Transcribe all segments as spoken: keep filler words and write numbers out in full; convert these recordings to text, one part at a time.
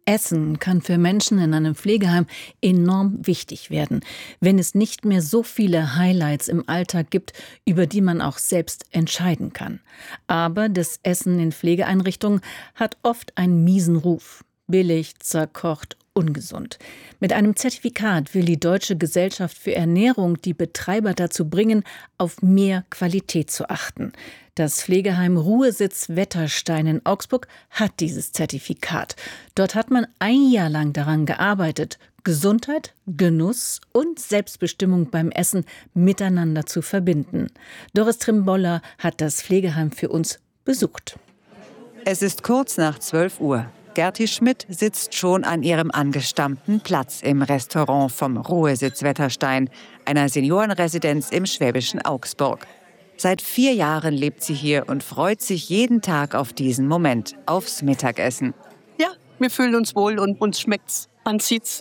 Essen kann für Menschen in einem Pflegeheim enorm wichtig werden, wenn es nicht mehr so viele Highlights im Alltag gibt, über die man auch selbst entscheiden kann. Aber das Essen in Pflegeeinrichtungen hat oft einen miesen Ruf. Billig, zerkocht, ungesund. Mit einem Zertifikat will die Deutsche Gesellschaft für Ernährung die Betreiber dazu bringen, auf mehr Qualität zu achten. Das Pflegeheim Ruhesitz Wetterstein in Augsburg hat dieses Zertifikat. Dort hat man ein Jahr lang daran gearbeitet, Gesundheit, Genuss und Selbstbestimmung beim Essen miteinander zu verbinden. Doris Trimboller hat das Pflegeheim für uns besucht. Es ist kurz nach zwölf Uhr. Gerti Schmidt sitzt schon an ihrem angestammten Platz im Restaurant vom Ruhesitz Wetterstein, einer Seniorenresidenz im schwäbischen Augsburg. Seit vier Jahren lebt sie hier und freut sich jeden Tag auf diesen Moment, aufs Mittagessen. Ja, wir fühlen uns wohl und uns schmeckt's. Man sieht's.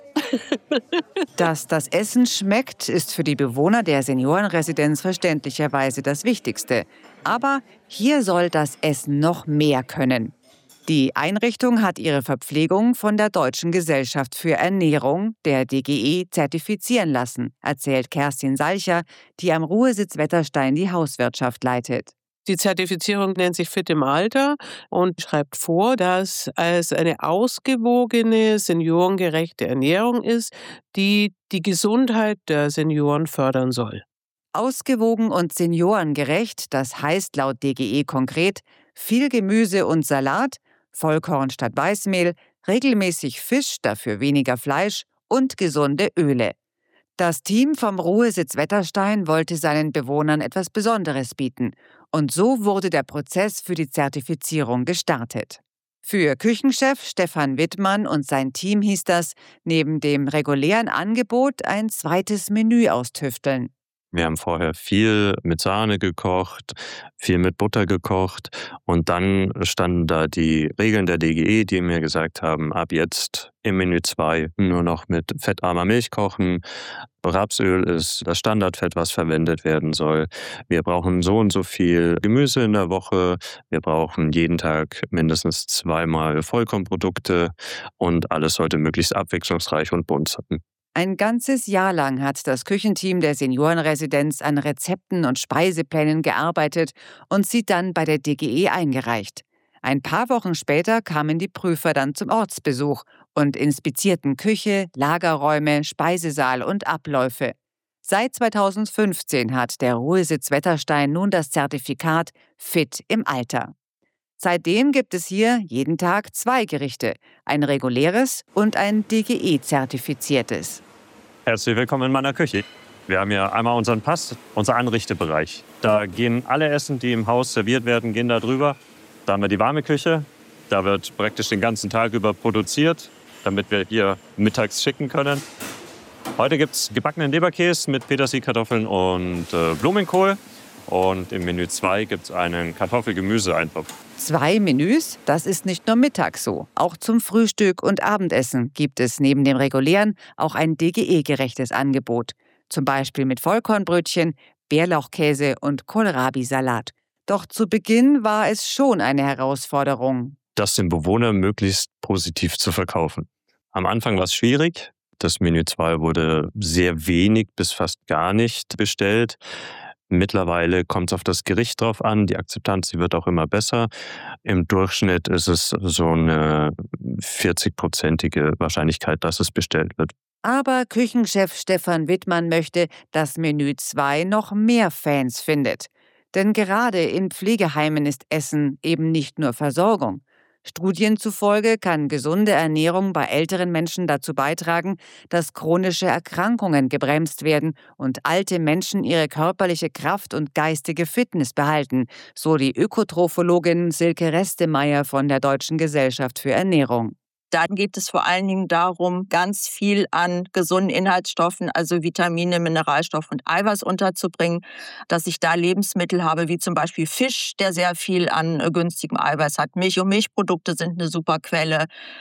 Dass das Essen schmeckt, ist für die Bewohner der Seniorenresidenz verständlicherweise das Wichtigste. Aber hier soll das Essen noch mehr können. Die Einrichtung hat ihre Verpflegung von der Deutschen Gesellschaft für Ernährung, der D G E, zertifizieren lassen, erzählt Kerstin Salcher, die am Ruhesitz Wetterstein die Hauswirtschaft leitet. Die Zertifizierung nennt sich Fit im Alter und schreibt vor, dass es eine ausgewogene, seniorengerechte Ernährung ist, die die Gesundheit der Senioren fördern soll. Ausgewogen und seniorengerecht, das heißt laut D G E konkret viel Gemüse und Salat, Vollkorn statt Weißmehl, regelmäßig Fisch, dafür weniger Fleisch und gesunde Öle. Das Team vom Ruhesitz Wetterstein wollte seinen Bewohnern etwas Besonderes bieten. Und so wurde der Prozess für die Zertifizierung gestartet. Für Küchenchef Stefan Wittmann und sein Team hieß das, neben dem regulären Angebot ein zweites Menü austüfteln. Wir haben vorher viel mit Sahne gekocht, viel mit Butter gekocht und dann standen da die Regeln der D G E, die mir gesagt haben, ab jetzt im Menü zwei nur noch mit fettarmer Milch kochen. Rapsöl ist das Standardfett, was verwendet werden soll. Wir brauchen so und so viel Gemüse in der Woche. Wir brauchen jeden Tag mindestens zweimal Vollkornprodukte und alles sollte möglichst abwechslungsreich und bunt sein. Ein ganzes Jahr lang hat das Küchenteam der Seniorenresidenz an Rezepten und Speiseplänen gearbeitet und sie dann bei der D G E eingereicht. Ein paar Wochen später kamen die Prüfer dann zum Ortsbesuch und inspizierten Küche, Lagerräume, Speisesaal und Abläufe. Seit zweitausendfünfzehn hat der Ruhesitz Wetterstein nun das Zertifikat Fit im Alter. Seitdem gibt es hier jeden Tag zwei Gerichte, ein reguläres und ein D G E-zertifiziertes. Herzlich willkommen in meiner Küche. Wir haben hier einmal unseren Pass, unser Anrichtebereich. Da gehen alle Essen, die im Haus serviert werden, gehen da drüber. Da haben wir die warme Küche. Da wird praktisch den ganzen Tag über produziert, damit wir hier mittags schicken können. Heute gibt es gebackenen Leberkäse mit Petersilkartoffeln und äh, Blumenkohl. Und im Menü zwei gibt es einen Kartoffel-Gemüse-Eintopf. Zwei Menüs? Das ist nicht nur mittags so. Auch zum Frühstück und Abendessen gibt es neben dem regulären auch ein D G E-gerechtes Angebot. Zum Beispiel mit Vollkornbrötchen, Bärlauchkäse und Kohlrabi-Salat. Doch zu Beginn war es schon eine Herausforderung. Das den Bewohnern möglichst positiv zu verkaufen. Am Anfang war es schwierig. Das Menü zwei wurde sehr wenig bis fast gar nicht bestellt. Mittlerweile kommt es auf das Gericht drauf an, die Akzeptanz, die wird auch immer besser. Im Durchschnitt ist es so eine vierzig-prozentige Wahrscheinlichkeit, dass es bestellt wird. Aber Küchenchef Stefan Wittmann möchte, dass Menü zwei noch mehr Fans findet. Denn gerade in Pflegeheimen ist Essen eben nicht nur Versorgung. Studien zufolge kann gesunde Ernährung bei älteren Menschen dazu beitragen, dass chronische Erkrankungen gebremst werden und alte Menschen ihre körperliche Kraft und geistige Fitness behalten, so die Ökotrophologin Silke Restemeyer von der Deutschen Gesellschaft für Ernährung. Da geht es vor allen Dingen darum, ganz viel an gesunden Inhaltsstoffen, also Vitamine, Mineralstoffe und Eiweiß unterzubringen, dass ich da Lebensmittel habe, wie zum Beispiel Fisch, der sehr viel an günstigem Eiweiß hat. Milch und Milchprodukte sind eine super Quelle,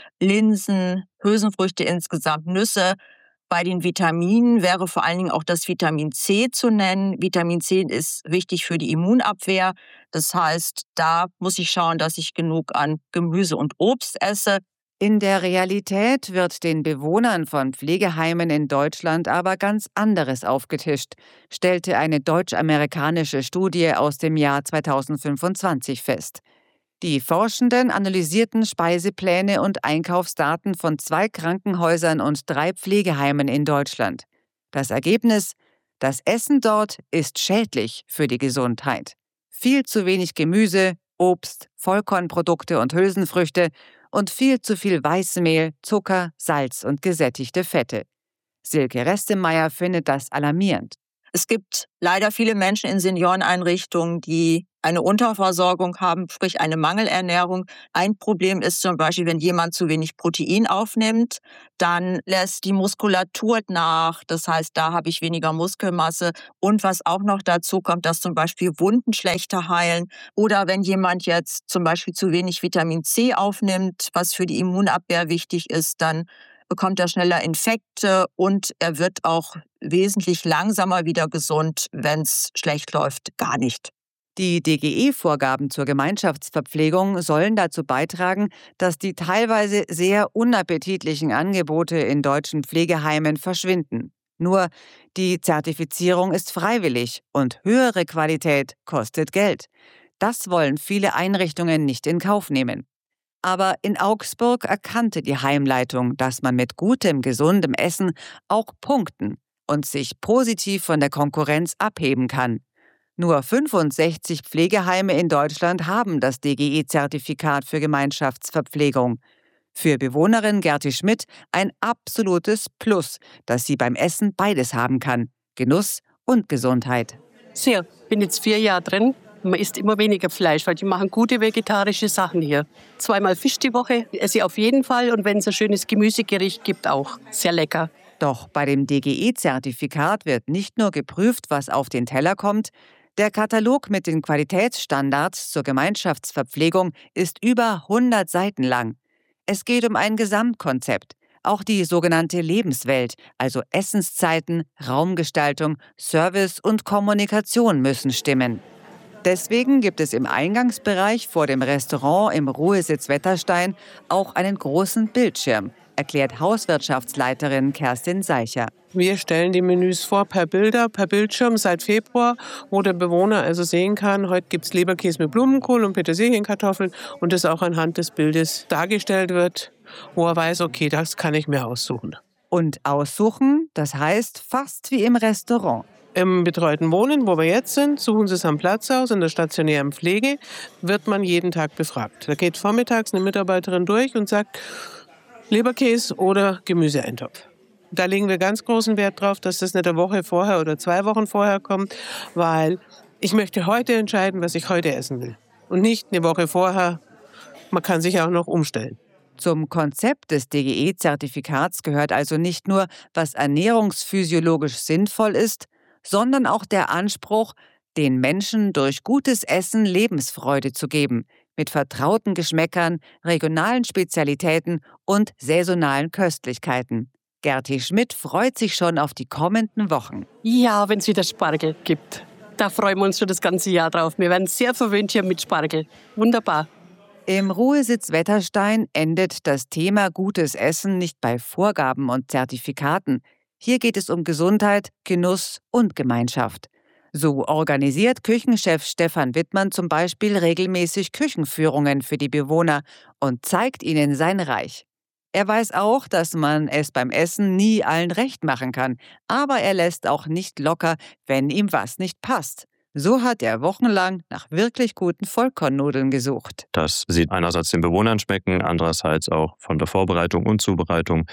Linsen, Hülsenfrüchte insgesamt, Nüsse. Bei den Vitaminen wäre vor allen Dingen auch das Vitamin C zu nennen. Vitamin C ist wichtig für die Immunabwehr. Das heißt, da muss ich schauen, dass ich genug an Gemüse und Obst esse. In der Realität wird den Bewohnern von Pflegeheimen in Deutschland aber ganz anderes aufgetischt, stellte eine deutsch-amerikanische Studie aus dem Jahr zweitausendfünfundzwanzig fest. Die Forschenden analysierten Speisepläne und Einkaufsdaten von zwei Krankenhäusern und drei Pflegeheimen in Deutschland. Das Ergebnis: Das Essen dort ist schädlich für die Gesundheit. Viel zu wenig Gemüse, Obst, Vollkornprodukte und Hülsenfrüchte und viel zu viel Weißmehl, Zucker, Salz und gesättigte Fette. Silke Restemeier findet das alarmierend. Es gibt leider viele Menschen in Senioreneinrichtungen, die eine Unterversorgung haben, sprich eine Mangelernährung. Ein Problem ist zum Beispiel, wenn jemand zu wenig Protein aufnimmt, dann lässt die Muskulatur nach. Das heißt, da habe ich weniger Muskelmasse. Und was auch noch dazu kommt, dass zum Beispiel Wunden schlechter heilen. Oder wenn jemand jetzt zum Beispiel zu wenig Vitamin C aufnimmt, was für die Immunabwehr wichtig ist, dann bekommt er schneller Infekte und er wird auch wesentlich langsamer wieder gesund, wenn es schlecht läuft, gar nicht. Die D G E-Vorgaben zur Gemeinschaftsverpflegung sollen dazu beitragen, dass die teilweise sehr unappetitlichen Angebote in deutschen Pflegeheimen verschwinden. Nur die Zertifizierung ist freiwillig und höhere Qualität kostet Geld. Das wollen viele Einrichtungen nicht in Kauf nehmen. Aber in Augsburg erkannte die Heimleitung, dass man mit gutem, gesundem Essen auch punkten und sich positiv von der Konkurrenz abheben kann. Nur fünfundsechzig Pflegeheime in Deutschland haben das D G E-Zertifikat für Gemeinschaftsverpflegung. Für Bewohnerin Gerti Schmidt ein absolutes Plus, dass sie beim Essen beides haben kann: Genuss und Gesundheit. Sehr. Ich bin jetzt vier Jahre drin. Man isst immer weniger Fleisch, weil die machen gute vegetarische Sachen hier. Zweimal Fisch die Woche esse ich auf jeden Fall, und wenn es ein schönes Gemüsegericht gibt, auch. Sehr lecker. Doch bei dem D G E-Zertifikat wird nicht nur geprüft, was auf den Teller kommt. Der Katalog mit den Qualitätsstandards zur Gemeinschaftsverpflegung ist über hundert Seiten lang. Es geht um ein Gesamtkonzept. Auch die sogenannte Lebenswelt, also Essenszeiten, Raumgestaltung, Service und Kommunikation müssen stimmen. Deswegen gibt es im Eingangsbereich vor dem Restaurant im Ruhesitz Wetterstein auch einen großen Bildschirm, erklärt Hauswirtschaftsleiterin Kerstin Seicher. Wir stellen die Menüs vor per Bilder, per Bildschirm seit Februar, wo der Bewohner also sehen kann, heute gibt es Leberkäse mit Blumenkohl und Petersilienkartoffeln, und das auch anhand des Bildes dargestellt wird, wo er weiß, okay, das kann ich mir aussuchen. Und aussuchen, das heißt fast wie im Restaurant. Im betreuten Wohnen, wo wir jetzt sind, suchen Sie es am Platz aus. In der stationären Pflege wird man jeden Tag befragt. Da geht vormittags eine Mitarbeiterin durch und sagt, Leberkäse oder Gemüseeintopf. Da legen wir ganz großen Wert drauf, dass das nicht eine Woche vorher oder zwei Wochen vorher kommt, weil ich möchte heute entscheiden, was ich heute essen will. Und nicht eine Woche vorher. Man kann sich auch noch umstellen. Zum Konzept des D G E-Zertifikats gehört also nicht nur, was ernährungsphysiologisch sinnvoll ist, sondern auch der Anspruch, den Menschen durch gutes Essen Lebensfreude zu geben, mit vertrauten Geschmäckern, regionalen Spezialitäten und saisonalen Köstlichkeiten. Gerti Schmidt freut sich schon auf die kommenden Wochen. Ja, wenn es wieder Spargel gibt. Da freuen wir uns schon das ganze Jahr drauf. Wir werden sehr verwöhnt hier mit Spargel. Wunderbar. Im Ruhesitz Wetterstein endet das Thema gutes Essen nicht bei Vorgaben und Zertifikaten. Hier geht es um Gesundheit, Genuss und Gemeinschaft. So organisiert Küchenchef Stefan Wittmann zum Beispiel regelmäßig Küchenführungen für die Bewohner und zeigt ihnen sein Reich. Er weiß auch, dass man es beim Essen nie allen recht machen kann, aber er lässt auch nicht locker, wenn ihm was nicht passt. So hat er wochenlang nach wirklich guten Vollkornnudeln gesucht. Dass sie einerseits den Bewohnern schmecken, andererseits auch von der Vorbereitung und Zubereitung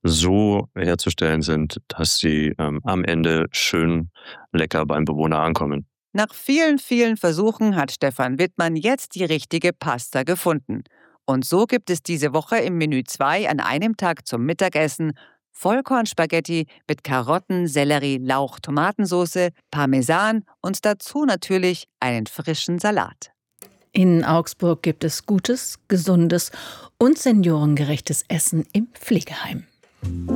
so herzustellen sind, dass sie ähm, am Ende schön lecker beim Bewohner ankommen. Nach vielen, vielen Versuchen hat Stefan Wittmann jetzt die richtige Pasta gefunden. Und so gibt es diese Woche im Menü zwei an einem Tag zum Mittagessen Vollkornspaghetti mit Karotten, Sellerie, Lauch, Tomatensauce, Parmesan und dazu natürlich einen frischen Salat. In Augsburg gibt es gutes, gesundes und seniorengerechtes Essen im Pflegeheim.